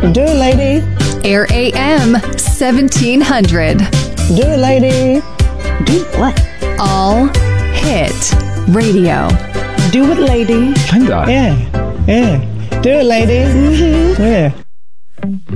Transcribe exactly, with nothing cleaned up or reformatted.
Do it, lady. Air A M seventeen hundred. Do it, lady. Do what? All Hit Radio. Do it, lady. Kinda. Yeah, yeah. Do it, lady. Mm-hmm. Yeah.